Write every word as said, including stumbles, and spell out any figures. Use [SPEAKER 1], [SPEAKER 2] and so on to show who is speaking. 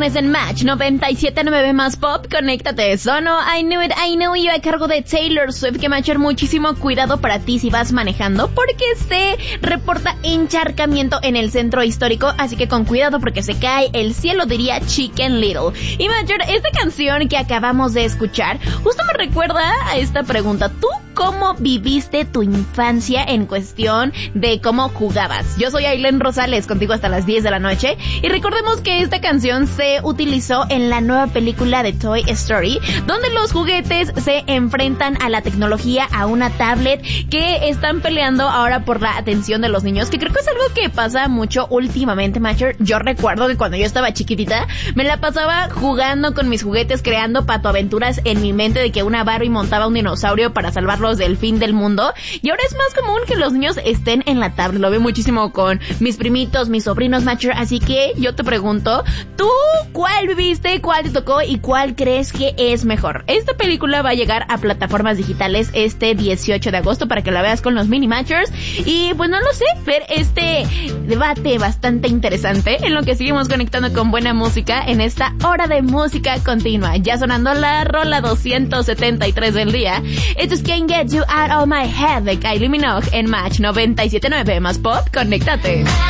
[SPEAKER 1] viernes en Match noventa y siete punto nueve más pop. Conéctate. Sono I Knew It, I Know You a cargo de Taylor Swift, que Matcher, muchísimo cuidado para ti si vas manejando, porque se reporta encharcamiento en el centro histórico, así que con cuidado porque se cae el cielo, diría Chicken Little. Y Matcher, esta canción que acabamos de escuchar justo me recuerda a esta pregunta. ¿Tú cómo viviste tu infancia en cuestión de cómo jugabas? Yo soy Ailén Rosales, contigo hasta las diez de la noche, y recordemos que esta canción se utilizó en la nueva película de Toy Story, donde los juguetes se enfrentan a la tecnología, a una tablet, que están peleando ahora por la atención de los niños, que creo que es algo que pasa mucho últimamente, Matcher. Yo recuerdo que cuando yo estaba chiquitita, me la pasaba jugando con mis juguetes, creando patoaventuras en mi mente de que una Barbie montaba un dinosaurio para salvarlos del fin del mundo, y ahora es más común que los niños estén en la tablet. Lo veo muchísimo con mis primitos, mis sobrinos, Matcher, así que yo te pregunto, ¿tú cuál viviste, cuál te tocó y cuál crees que es mejor? Esta película va a llegar a plataformas digitales este dieciocho de agosto para que la veas con los mini Matchers, y pues no lo sé, ver este debate bastante interesante en lo que seguimos conectando con buena música en esta hora de música continua. Ya sonando la rola doscientos setenta y tres del día. Esto es Can't Get You Out of My Head de Kylie Minogue en Match noventa y siete punto nueve más pop. Conéctate.